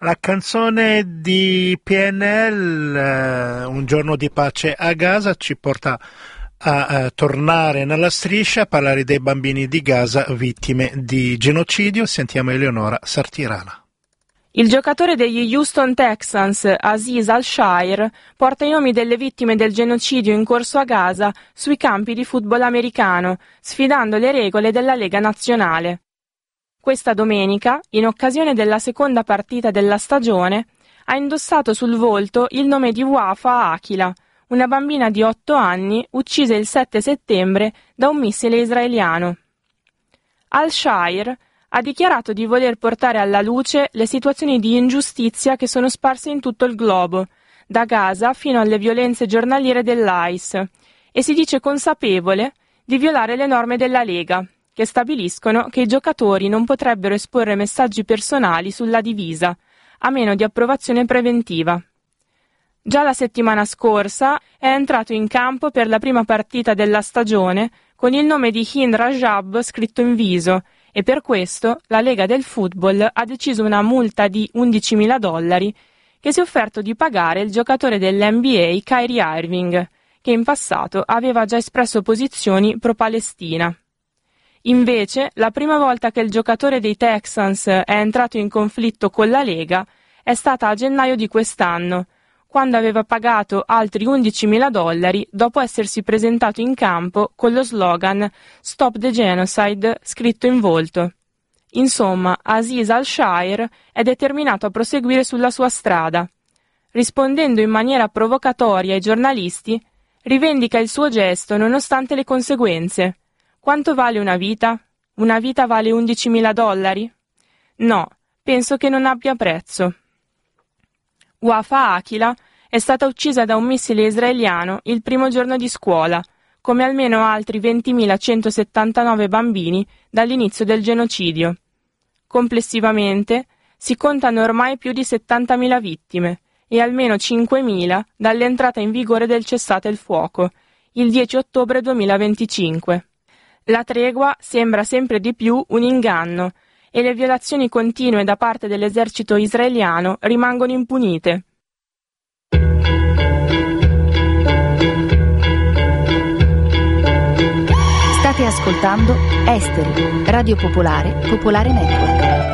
La canzone di PNL, Un giorno di pace a Gaza, ci porta a tornare nella striscia, a parlare dei bambini di Gaza vittime di genocidio. Sentiamo Eleonora Sartirana. Il giocatore degli Houston Texans, Aziz Al-Shaair, porta i nomi delle vittime del genocidio in corso a Gaza sui campi di football americano, sfidando le regole della Lega Nazionale. Questa domenica, in occasione della seconda partita della stagione, ha indossato sul volto il nome di Wafa Akila, una bambina di 8 anni uccisa il 7 settembre da un missile israeliano. Al-Shaair ha dichiarato di voler portare alla luce le situazioni di ingiustizia che sono sparse in tutto il globo, da Gaza fino alle violenze giornaliere dell'IS, e si dice consapevole di violare le norme della Lega, che stabiliscono che i giocatori non potrebbero esporre messaggi personali sulla divisa, a meno di approvazione preventiva. Già la settimana scorsa è entrato in campo per la prima partita della stagione con il nome di Hind Rajab scritto in viso, e per questo la Lega del Football ha deciso una multa di $11.000 che si è offerto di pagare il giocatore dell'NBA Kyrie Irving, che in passato aveva già espresso posizioni pro-Palestina. Invece, la prima volta che il giocatore dei Texans è entrato in conflitto con la Lega è stata a gennaio di quest'anno, quando aveva pagato altri $11.000 dopo essersi presentato in campo con lo slogan "Stop the Genocide" scritto in volto. Insomma, Aziz Al-Shaair è determinato a proseguire sulla sua strada. Rispondendo in maniera provocatoria ai giornalisti, rivendica il suo gesto nonostante le conseguenze. Quanto vale una vita? Una vita vale $11.000? No, penso che non abbia prezzo. Wafa Akila è stata uccisa da un missile israeliano il primo giorno di scuola, come almeno altri 20.179 bambini dall'inizio del genocidio. Complessivamente si contano ormai più di 70.000 vittime e almeno 5.000 dall'entrata in vigore del cessate il fuoco, il 10 ottobre 2025. La tregua sembra sempre di più un inganno e le violazioni continue da parte dell'esercito israeliano rimangono impunite. State ascoltando Esteri, Radio Popolare, Popolare Network.